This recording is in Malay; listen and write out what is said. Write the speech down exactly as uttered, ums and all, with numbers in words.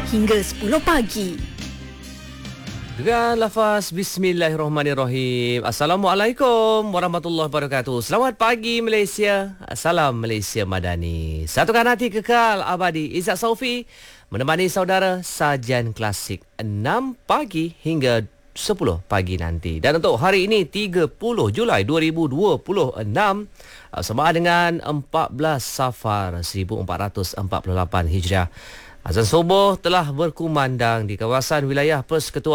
hingga sepuluh pagi. Dengan lafaz Bismillahirrahmanirrahim. Assalamualaikum warahmatullahi wabarakatuh. Selamat pagi Malaysia. Salam Malaysia Madani. Satukan hati kekal abadi. Izzat Saufi menemani saudara sajian klasik enam pagi hingga sepuluh pagi nanti. Dan untuk hari ini tiga puluh Julai dua ribu dua puluh enam sama dengan empat belas Safar seribu empat ratus empat puluh lapan Hijrah. Azan subuh telah berkumandang di kawasan wilayah Persekutuan